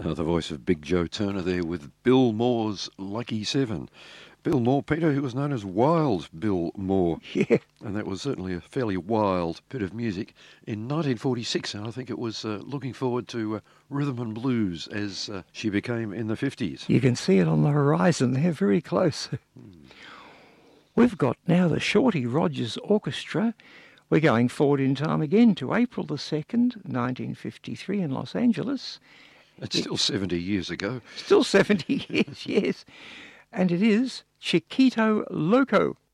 The voice of Big Joe Turner there with Bill Moore's Lucky Seven. Bill Moore, Peter, who was known as Wild Bill Moore. Yeah. And that was certainly a fairly wild bit of music. In 1946, and I think it was looking forward to rhythm and blues as she became in the 50s. You can see it on the horizon there, very close. We've got now the Shorty Rogers Orchestra. We're going forward in time again to April the 2nd, 1953 in Los Angeles. It's still 70 years ago. Still 70 years, yes. And it is Chiquito Loco.